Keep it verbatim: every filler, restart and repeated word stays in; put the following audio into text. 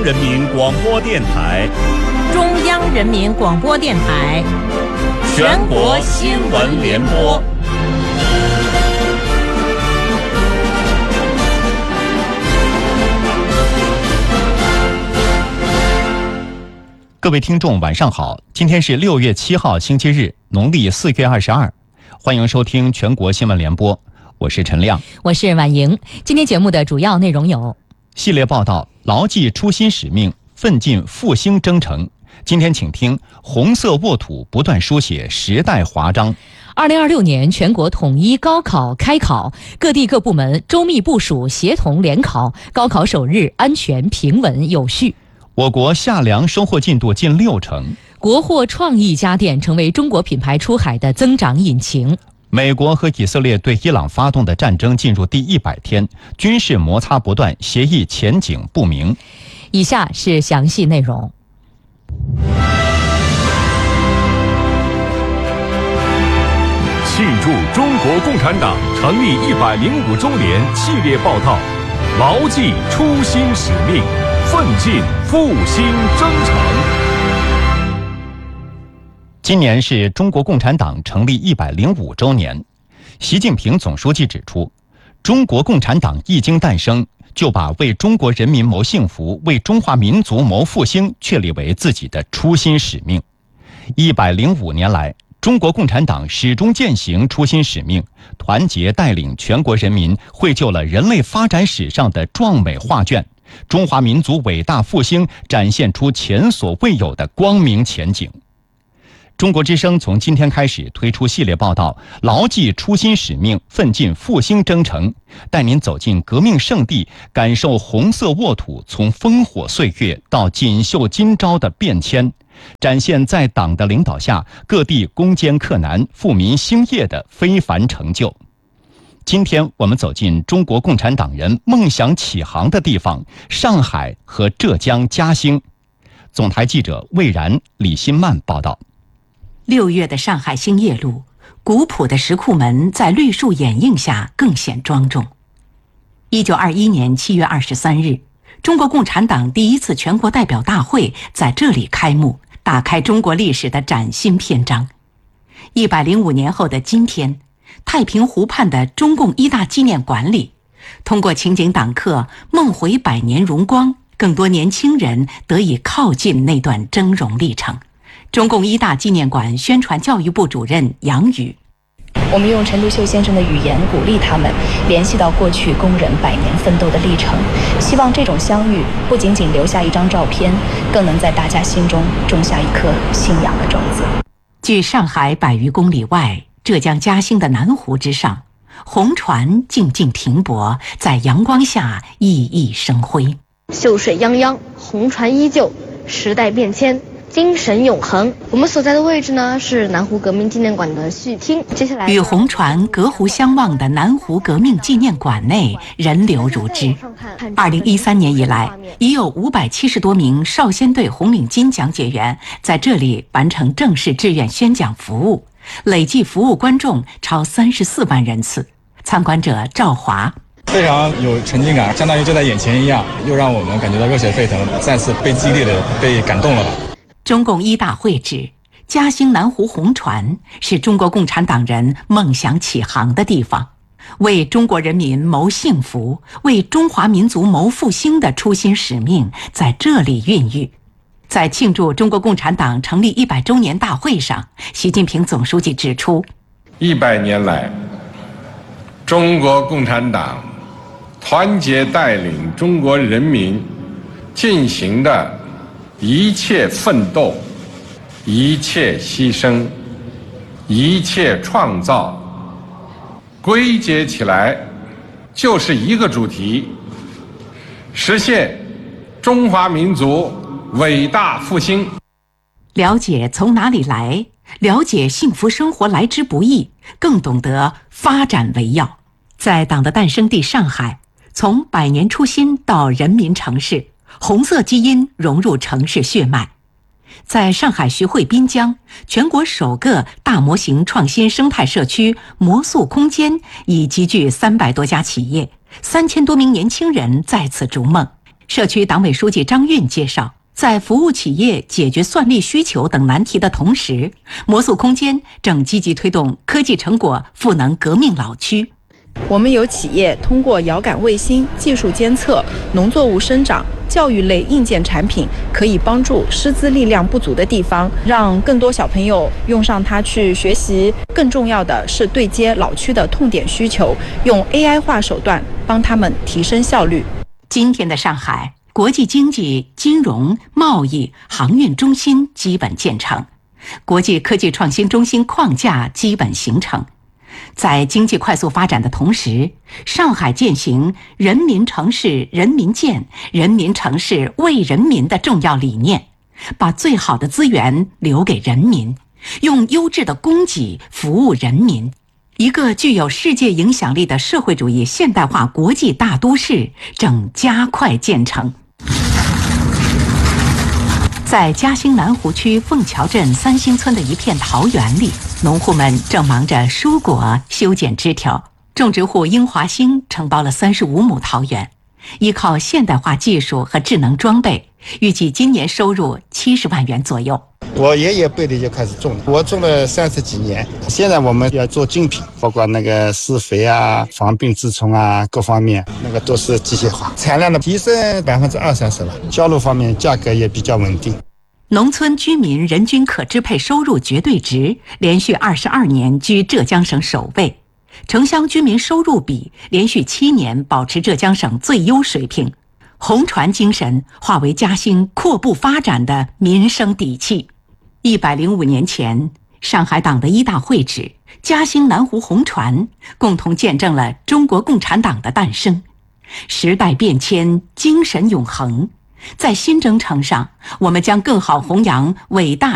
人民广播电台、 中央人民广播电台、 全国新闻联播。各位听众晚上好，今天是六月七号星期日，农历四月二十二，欢迎收听全国新闻联播，我是陈亮， 我是婉莹。今天节目的主要内容有： 系列报道，牢记初心使命，奋进复兴征程。今天请听红色沃土不断书写时代华章。 二零二六年全国统一高考开考，各地各部门周密部署，协同联考，高考首日安全平稳有序。 我国夏粮收获进度近六成， 国货创意家电成为中国品牌出海的增长引擎。 美国和以色列对伊朗发动的战争进入第一百天，军事摩擦不断，协议前景不明。 以下是详细内容。 庆祝中国共产党成立一百零五周年系列报道，牢记初心使命，奋进复兴征程。 今年是中国共产党成立一百零五周年。习近平总书记指出，中国共产党一经诞生，就把为中国人民谋幸福、为中华民族谋复兴确立为自己的初心使命。一百零五年来，中国共产党始终践行初心使命，团结带领全国人民绘就了人类发展史上的壮美画卷，中华民族伟大复兴展现出前所未有的光明前景。中国之声从今天开始推出系列报道，牢记初心使命，奋进复兴征程，带您走进革命圣地，感受红色沃土从烽火岁月到锦绣今朝的变迁，展现在党的领导下各地攻坚克难、富民兴业的非凡成就。今天我们走进中国共产党人梦想起航的地方——上海和浙江嘉兴。总台记者魏然、李新曼报道。 六月的上海兴业路，古朴的石库门在绿树掩映下更显庄重。一九二一年七月二十三日，中国共产党第一次全国代表大会在这里开幕，打开中国历史的崭新篇章。一百零五年后的今天，太平湖畔的中共一大纪念馆里，通过情景党课梦回百年荣光，更多年轻人得以靠近那段峥嵘历程。中共一大纪念馆宣传教育部主任杨宇： 我们用陈独秀先生的语言鼓励他们联系到过去工人百年奋斗的历程，希望这种相遇不仅仅留下一张照片，更能在大家心中种下一颗信仰的种子。 距上海百余公里外，浙江嘉兴的南湖之上，红船静静停泊，在阳光下熠熠生辉。 秀水泱泱，红船依旧，时代变迁，精神永恒。我们所在的位置呢，是南湖革命纪念馆的序厅。接下来， 与红船隔湖相望的南湖革命纪念馆内人流如织。二零一三年以来，已有五百七十多名少先队红领巾讲解员在这里完成正式志愿宣讲服务，累计服务观众超三十四万人次。参观者赵华： 非常有沉浸感，相当于就在眼前一样，又让我们感觉到热血沸腾，再次被激励的被感动了吧。 中共一大会指，嘉兴南湖红船是中国共产党人梦想起航的地方，为中国人民谋幸福、为中华民族谋复兴的初心使命在这里孕育。在庆祝中国共产党成立一百周年大会上，习近平总书记指出， 一百年来，中国共产党团结带领中国人民进行的一切奋斗、一切牺牲、一切创造，归结起来就是一个主题：实现中华民族伟大复兴。 了解从哪里来，了解幸福生活来之不易，更懂得发展为要。在党的诞生地上海，从百年初心到人民城市，红色基因融入城市血脉。在上海徐汇滨江，全国首个大模型创新生态社区魔塑空间已集聚三百多家企业，三千多名年轻人在此逐梦。 社区党委书记张运介绍，在服务企业解决算力需求等难题的同时，魔素空间正积极推动科技成果赋能革命老区。 我们有企业通过遥感卫星技术监测农作物生长、教育类硬件产品，可以帮助师资力量不足的地方，让更多小朋友用上它去学习。更重要的是对接老区的痛点需求，用 A I 化手段帮他们提升效率。 今天的上海，国际经济、金融、贸易、航运中心基本建成，国际科技创新中心框架基本形成。在经济快速发展的同时，上海践行人民城市人民建、人民城市为人民的重要理念，把最好的资源留给人民，用优质的供给服务人民。一个具有世界影响力的社会主义现代化国际大都市正加快建成。在嘉兴南湖区凤桥镇三星村的一片桃园里，农户们正忙着蔬果、修剪枝条。种植户英华兴承包了三十五亩桃园，依靠现代化技术和智能装备，预计今年收入七十万元左右。 我爷爷辈的就开始种了，我种了三十几年。现在我们要做精品，包括那个施肥啊、防病治虫啊，各方面那个都是机械化，产量的提升百分之二三十了。销路方面价格也比较稳定。 农村居民人均可支配收入绝对值连续二十二年居浙江省首位，城乡居民收入比连续七年保持浙江省最优水平。红船精神化为嘉兴阔步发展的民生底气。一百零五年前，上海党的一大会址嘉兴南湖红船共同见证了中国共产党的诞生。时代变迁，精神永恒。在新征程上，我们将更好弘扬伟大